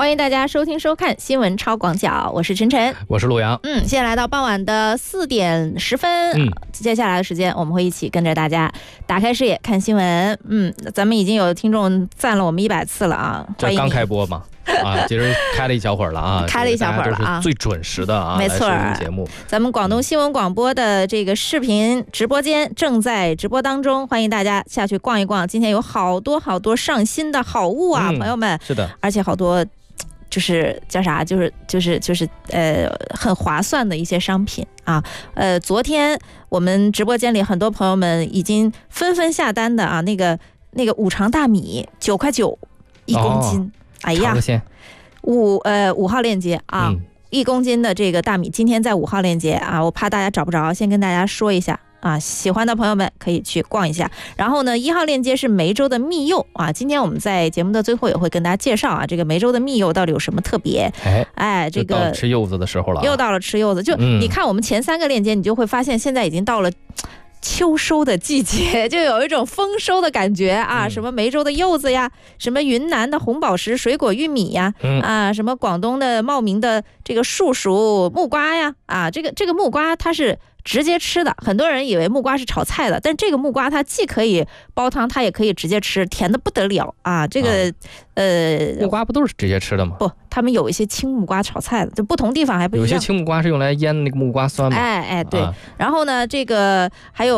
欢迎大家收听收看新闻超广角，我是晨晨， 我是陆阳。 现在来到傍晚的4点10分，接下来的时间我们会一起跟着大家打开视野看新闻。咱们已经有听众赞了我们100次了啊！ 这刚开播嘛。其实开了一小会儿了啊， 开了一小会儿了啊， 最准时的啊， 没错， 节目。 咱们广东新闻广播的这个视频直播间正在直播当中，欢迎大家下去逛一逛。今天有好多上新的好物啊，朋友们。 是的， 而且好多就是叫啥，就是很划算的一些商品啊。昨天我们直播间里很多朋友们已经纷纷下单的啊，那个五常大米9.9块1公斤。哎呀，5号链接啊，1公斤的这个大米，今天在5号链接啊，我怕大家找不着，先跟大家说一下啊，喜欢的朋友们可以去逛一下。然后呢，1号链接是梅州的蜜柚啊，今天我们在节目的最后也会跟大家介绍啊，这个梅州的蜜柚到底有什么特别。这个到吃柚子的时候了， 又到了吃柚子。就你看我们前3个链接，你就会发现现在已经到了秋收的季节，就有一种丰收的感觉啊！什么梅州的柚子呀，什么云南的红宝石水果玉米呀，什么广东的茂名的这个树薯木瓜呀，这个木瓜它是直接吃的，很多人以为木瓜是炒菜的，但这个木瓜它既可以煲汤，它也可以直接吃，甜的不得了啊！这个木瓜不都是直接吃的吗？ 不，他们有一些青木瓜炒菜的，就不同地方还不一样。 有些青木瓜是用来腌那个木瓜酸嘛。 对。然后呢，这个还有